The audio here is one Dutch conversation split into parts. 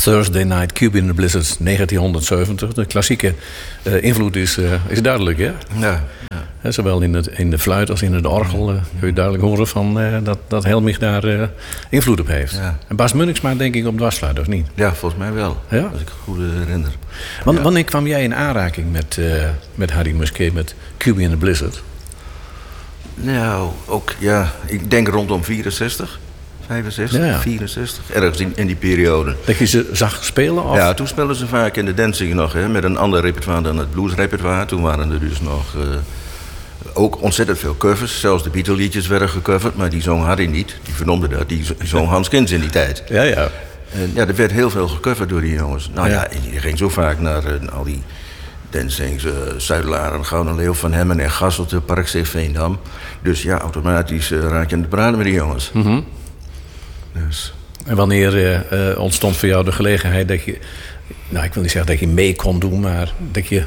Thursday Night Cuban Blizzard 1970. De klassieke invloed is duidelijk, hè? Ja. Zowel in de fluit als in het orgel kun je duidelijk horen van, dat Helmich daar invloed op heeft. Ja. En Bas Munniksma denk ik op dwarsfluit, of niet? Ja, volgens mij wel. Ja? Als ik het goed herinner. Wanneer kwam jij in aanraking met Harry Musquet, met Cuban and the Blizzard? Nou, ook ik denk rondom 64, 65, 64. Ergens in die periode. Dat je ze zag spelen? Of? Ja, toen speelden ze vaak in de dancing nog, hè, met een ander repertoire dan het bluesrepertoire. Toen waren er dus nog ook ontzettend veel covers. Zelfs de Beatle-liedjes werden gecoverd, maar die zong Harry niet. Die vernomde dat. Die zong Hans Kins in die tijd. Ja, ja. En ja, er werd heel veel gecoverd door die jongens. Nou ja, en je ging zo vaak naar al die dancings, Zuidlaren, Gouden Leeuw, Van Hemmen en Gasselte, Parkstee, Veendam. Dus ja, automatisch raak je aan het praten met die jongens. Mm-hmm. Dus. En wanneer ontstond voor jou de gelegenheid dat je, nou, ik wil niet zeggen dat je mee kon doen, maar dat je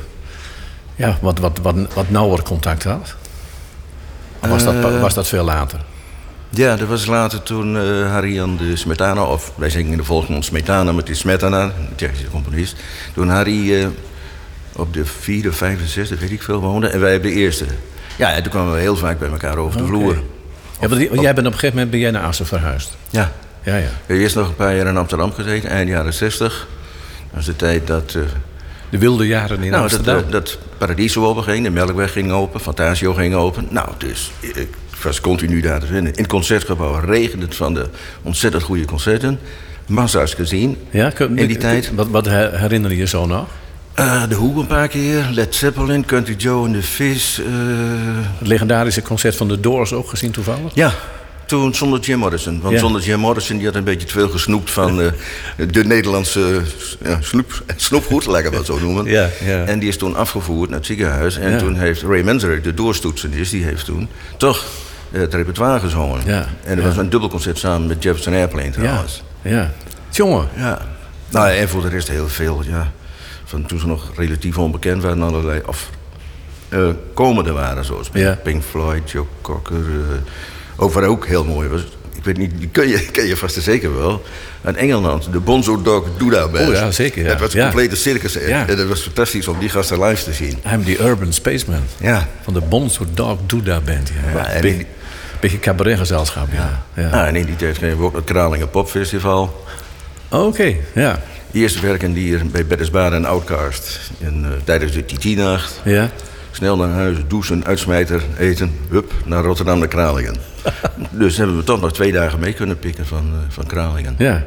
wat nauwer contact had? Of was dat veel later? Ja, dat was later toen Harry aan de Smetana, of wij zingen in de volksmond Smetana, maar het is Smetana, een Tsjechische componist. Toen Harry op de 4e, 5e, 6e, weet ik veel, woonde en wij op de eerste. Ja, en toen kwamen we heel vaak bij elkaar over de vloer. Ja, want jij bent op een gegeven moment naar Assen verhuisd. Ja. Ja. Ik heb eerst nog een paar jaar in Amsterdam gezeten, eind jaren 60. Dat was de tijd dat... de wilde jaren in Amsterdam. Dat Paradiso openging, de Melkweg ging open, Fantasio ging open. Nou, dus ik was continu daar te vinden. In het Concertgebouw regende het van de ontzettend goede concerten. Massa's gezien in die tijd. Wat herinner je zo nog? De Who een paar keer, Led Zeppelin, Country Joe en de Fish. Het legendarische concert van de Doors ook gezien toevallig? Ja. Toen zonder Jim Morrison. Want zonder Jim Morrison die had een beetje te veel gesnoept van de Nederlandse snoepgoed, laat ik het maar zo noemen. Ja. En die is toen afgevoerd naar het ziekenhuis. En toen heeft Ray Manzarek, de doorstoetsenist, die heeft toen toch het repertoire gezongen. Ja. En dat was een dubbelconcert samen met Jefferson Airplane trouwens. Ja. Jongen. Ja. Nou, en voor de rest heel veel, ja. Van toen ze nog relatief onbekend waren, allerlei komende waren, zoals Pink Floyd, Joe Cocker. Ook wat ook heel mooi was. Ik weet niet, die ken je vast en zeker wel. Uit Engeland, de Bonzo Dog Doodah Band. Oh ja, zeker. Ja. Het was een complete circus. Ja. En het was fantastisch om die gasten live te zien. I'm the Urban Spaceman. Ja. Van de Bonzo Dog Doodah Band. Ja. Beetje cabaretgezelschap. Ja. En in die tijd kregen we ook het Kralingen Popfestival. Oké, ja. Eerst werken die hier bij Beddesbaan en Outcast. Tijdens de TT-nacht. Ja. Snel naar huis, douchen, uitsmijter, eten, hup, naar Rotterdam naar Kralingen. Dus hebben we toch nog 2 dagen mee kunnen pikken van Kralingen. Ja.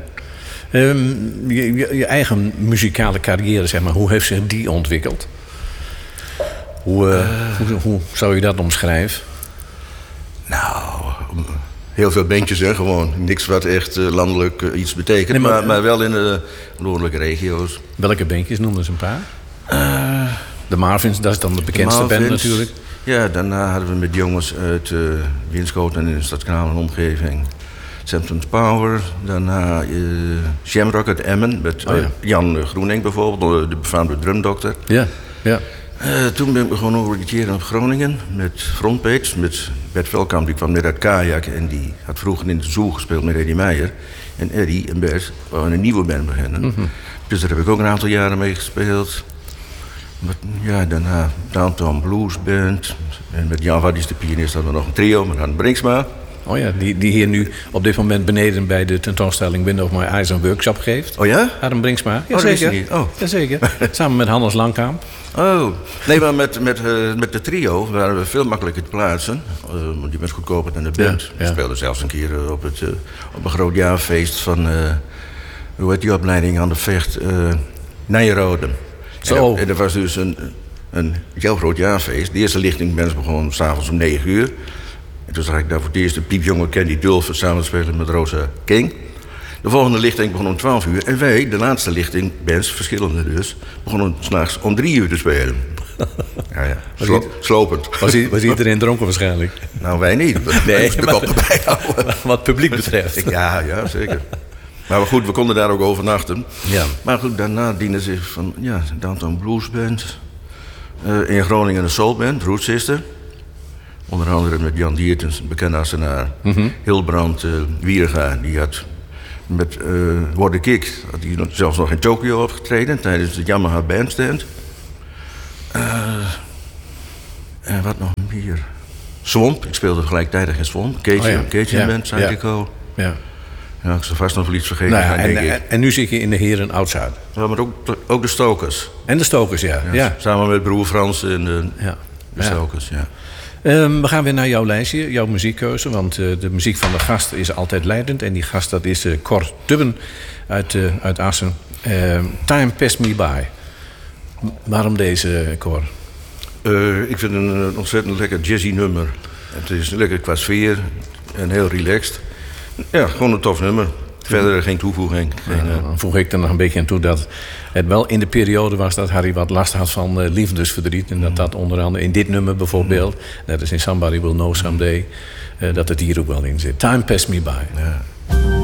Je eigen muzikale carrière, zeg maar, hoe heeft zich die ontwikkeld? Hoe zou je dat omschrijven? Nou, heel veel bandjes, hè, gewoon. Niks wat echt landelijk iets betekent, nee, maar wel in de noordelijke regio's. Welke bandjes noemden ze een paar? De Marvins, dat is dan de bekendste band natuurlijk. Ja, daarna hadden we met jongens uit Winschoten en in de Stadskanaal en omgeving. Samson's Power. Daarna Shamrock uit Emmen met Jan Groening bijvoorbeeld, de befaamde drumdokter. Ja. Toen ben ik gewoon oriënteren op Groningen met Frontpage. Met Bert Velkamp, die kwam net uit Kajak en die had vroeger in de Zoel gespeeld met Eddie Meijer. En Eddie en Bert wouden een nieuwe band beginnen. Mm-hmm. Dus daar heb ik ook een aantal jaren mee gespeeld. Ja, daarna Downtown Blues Band. En met Jan Waddies, de pianist, hadden we nog een trio met Harm Brinksma. Oh ja, die hier nu op dit moment beneden bij de tentoonstelling Window of My Eyes een workshop geeft. Oh ja? Harm Brinksma. Ja, zeker. Niet. Oh. Jazeker. Samen met Hannes Langkamp. Oh. Nee, maar met de trio waren we veel makkelijker te plaatsen. Want die was goedkoper dan de band. We speelden zelfs een keer op een groot jaarfeest van... hoe heet die opleiding aan de Vecht? Nijenrode. En dat was dus een heel groot jaarfeest. De eerste lichting begon s'avonds om 9:00. En toen zag ik daar voor het eerst de piepjonge Candy Dulfer samen spelen met Rosa King. De volgende lichting begon om 12:00. En wij, de laatste lichting, bands, verschillende dus, begonnen 's nachts om 3:00 te spelen. Ja. Slopend. Was iedereen dronken waarschijnlijk? Nou, wij niet. Nee, de kop erbij houden. Wat het publiek betreft. Ja, zeker. Maar goed, we konden daar ook overnachten. Ja. Maar goed, daarna diende zich van Downtown Blues Band. In Groningen een soulband, Root Sister. Onder andere met Jan Diertens, een bekende Assenaar. Mm-hmm. Hilbrand Wierga, die had met Worden Kick had hij zelfs nog in Tokio opgetreden tijdens de Yamaha Bandstand. En wat nog meer? Swamp, ik speelde gelijktijdig in Swamp. Cajun Band, Psychico. Ja. Ja, ik zal vast nog wel iets vergeten. Nou ja, en nu zit je in de Heren Oud-Zuid. Ja, maar ook de Stokers. En de Stokers, ja. Samen met broer Frans en de Stokers, ja. We gaan weer naar jouw lijstje, jouw muziekkeuze. Want de muziek van de gast is altijd leidend. En die gast, dat is Cor Dubben uit Assen. Time Passed Me By. Waarom deze, Cor? Ik vind het een ontzettend lekker jazzy nummer. Het is lekker qua sfeer en heel relaxed. Ja, gewoon een tof nummer. Verder geen toevoeging. Dan voeg ik er nog een beetje aan toe dat het wel in de periode was dat Harry wat last had van liefdesverdriet. En dat onder andere in dit nummer bijvoorbeeld, net als in Somebody Will Know Someday, dat het hier ook wel in zit. Time Passed Me By. Ja.